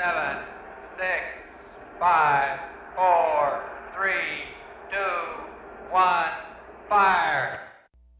7, 6, 5, 4, 3, 2, 1, fire!